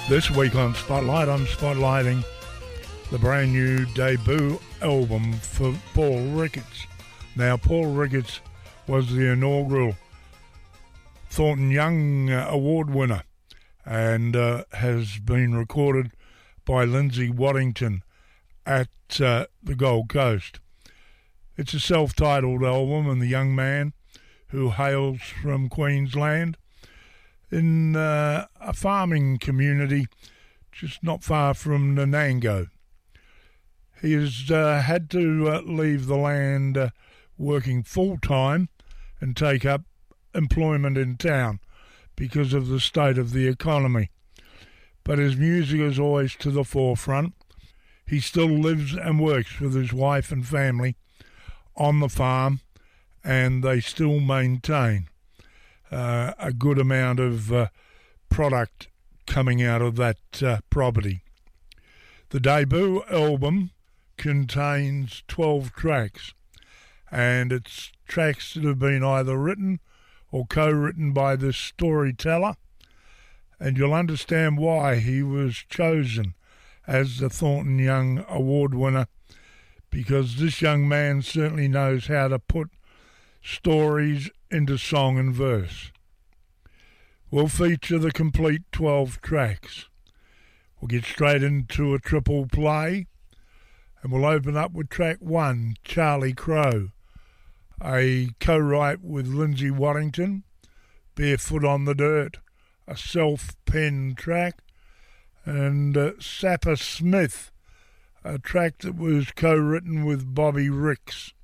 This week on Spotlight, I'm spotlighting the brand new debut album for Paul Ricketts. Now, Paul Ricketts was the inaugural Thornton Young Award winner and has been recorded by Lindsay Waddington at the Gold Coast. It's a self-titled album, and the young man, who hails from Queensland, in a farming community just not far from Nanango. He has had to leave the land working full-time and take up employment in town because of the state of the economy. But his music is always to the forefront. He still lives and works with his wife and family on the farm, and they still maintain a good amount of product coming out of that property. The debut album contains 12 tracks, and it's tracks that have been either written or co-written by the storyteller, and you'll understand why he was chosen as the Thornton Young Award winner, because this young man certainly knows how to put stories into song and verse. We'll feature the complete 12 tracks. We'll get straight into a triple play, and we'll open up with track 1, Charlie Crow, a co-write with Lindsay Waddington, Barefoot on the Dirt, a self-penned track, and Sapper Smith, a track that was co-written with Bobby Ricks.